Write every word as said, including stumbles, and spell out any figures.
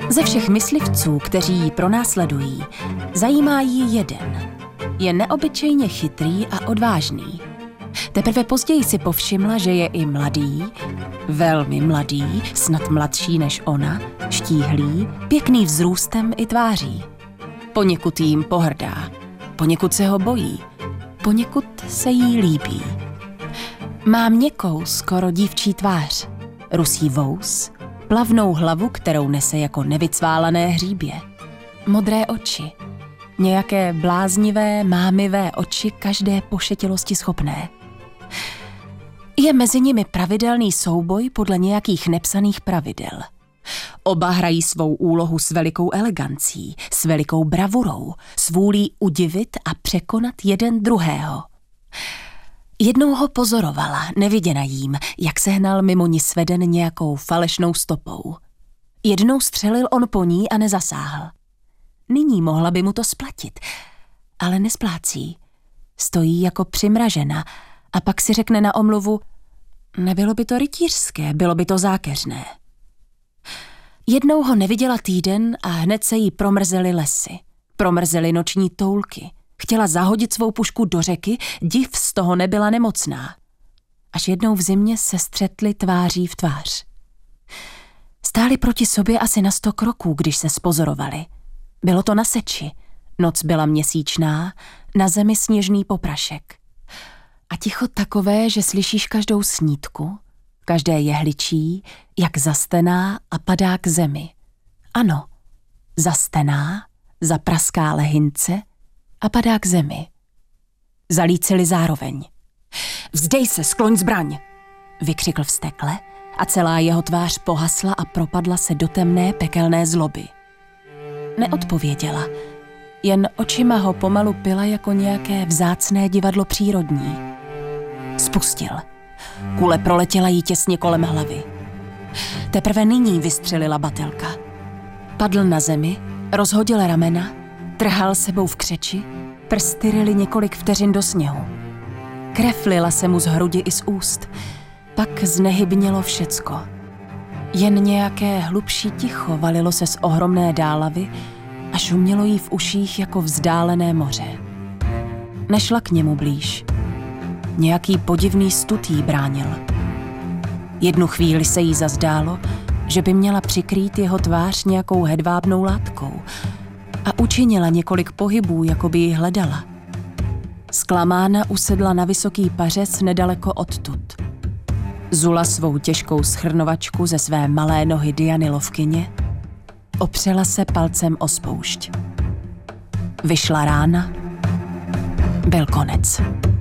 Ze všech myslivců, kteří ji pronásledují, zajímá ji jeden. Je neobyčejně chytrý a odvážný. Teprve později si povšimla, že je i mladý, velmi mladý, snad mladší než ona, štíhlý, pěkný vzrůstem i tváří. Poněkud jim pohrdá, poněkud se ho bojí, poněkud se jí líbí. Má měkkou, skoro dívčí tvář, rusý vous, plavnou hlavu, kterou nese jako nevycválané hříbě, modré oči, nějaké bláznivé, mámivé oči každé pošetilosti schopné. Je mezi nimi pravidelný souboj podle nějakých nepsaných pravidel. Oba hrají svou úlohu s velikou elegancí, s velikou bravurou, s vůlí udivit a překonat jeden druhého. Jednou ho pozorovala, neviděna jím, jak se hnal mimo ní sveden nějakou falešnou stopou. Jednou střelil on po ní a nezasáhl. Nyní mohla by mu to splatit, ale nesplácí. Stojí jako přimražena a pak si řekne na omluvu, nebylo by to rytířské, bylo by to zákeřné. Jednou ho neviděla týden a hned se jí promrzely lesy, promrzely noční toulky. Chtěla zahodit svou pušku do řeky, div z toho nebyla nemocná. Až jednou v zimě se střetli tváří v tvář. Stáli proti sobě asi na sto kroků, když se spozorovali. Bylo to na seči, noc byla měsíčná, na zemi sněžný poprašek. A ticho takové, že slyšíš každou snítku, každé jehličí, jak zastená a padá k zemi. Ano, zastená, zapraská lehynce a padá k zemi. Zalícili zároveň. Vzdej se, skloň zbraň, vykřikl vztekle a celá jeho tvář pohasla a propadla se do temné pekelné zloby. Neodpověděla, jen očima ho pomalu pila jako nějaké vzácné divadlo přírodní. Spustil. Kule proletěla jí těsně kolem hlavy. Teprve nyní vystřelila batelka. Padl na zemi, rozhodil ramena, trhal sebou v křeči, prsty ryly několik vteřin do sněhu. Krev lila se mu z hrudi i z úst, pak znehybnělo všecko. Jen nějaké hlubší ticho valilo se z ohromné dálavy a šumělo jí v uších jako vzdálené moře. Nešla k němu blíž. Nějaký podivný stud jí bránil. Jednu chvíli se jí zazdálo, že by měla přikrýt jeho tvář nějakou hedvábnou látkou a učinila několik pohybů, jako by ji hledala. Zklamána usedla na vysoký pařez nedaleko odtud. Zula svou těžkou schrnovačku ze své malé nohy Diany Lovkyně, opřela se palcem o spoušť. Vyšla rána, byl konec.